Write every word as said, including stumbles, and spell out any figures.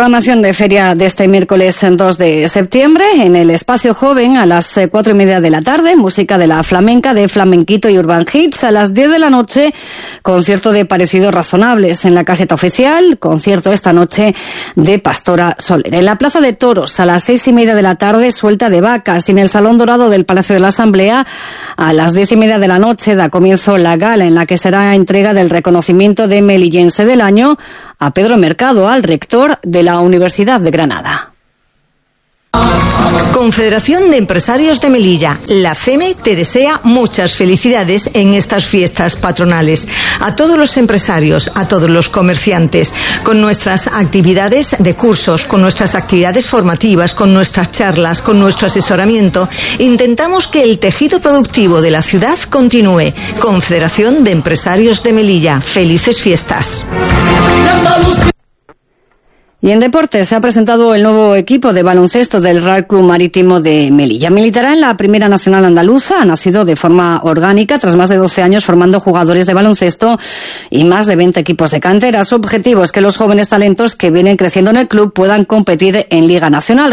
Programación de feria de este miércoles dos de septiembre en el Espacio Joven a las cuatro y media de la tarde, música de la flamenca, de flamenquito y urban hits. A las diez de la noche, concierto de Parecidos Razonables en la caseta oficial, concierto esta noche de Pastora Soler. En la Plaza de Toros, a las seis y media de la tarde, suelta de vacas. Y en el Salón Dorado del Palacio de la Asamblea, a las diez y media de la noche, da comienzo la gala en la que será entrega del reconocimiento de Melillense del Año a Pedro Mercado, al rector de la Universidad de Granada. Confederación de Empresarios de Melilla, la C E M E te desea muchas felicidades en estas fiestas patronales. A todos los empresarios, a todos los comerciantes, con nuestras actividades de cursos, con nuestras actividades formativas, con nuestras charlas, con nuestro asesoramiento, intentamos que el tejido productivo de la ciudad continúe. Confederación de Empresarios de Melilla, felices fiestas. Y en deportes se ha presentado el nuevo equipo de baloncesto del Real Club Marítimo de Melilla. Militará en la Primera Nacional Andaluza, ha nacido de forma orgánica tras más de doce años formando jugadores de baloncesto y más de veinte equipos de cantera. Su objetivo es que los jóvenes talentos que vienen creciendo en el club puedan competir en Liga Nacional.